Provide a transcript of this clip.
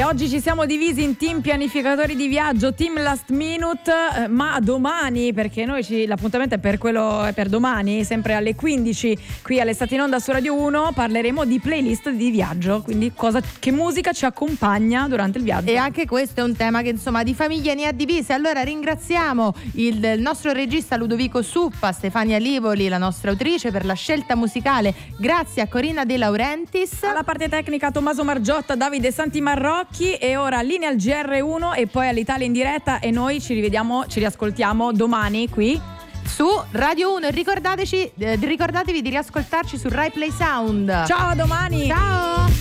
oggi ci siamo divisi in team pianificatori di viaggio, team last minute, ma domani, perché l'appuntamento è per domani, sempre alle 15 qui all'Estate in Onda su Radio 1, parleremo di playlist di viaggio, quindi che musica ci accompagna durante il viaggio. E anche questo è un tema che insomma di famiglie ne ha divise. Allora ringraziamo il nostro regista Ludovico Suppa, Stefania Livoli, la nostra autrice, per la scelta musicale. Grazie a Corina De Laurentiis. Alla parte tecnica Tommaso Margiotta, Davide Santi Marrocchi, e ora linea al GR1 e poi all'Italia in diretta, e noi ci riascoltiamo domani qui su Radio 1 e ricordatevi di riascoltarci su Rai Play Sound. Ciao, a domani. Ciao.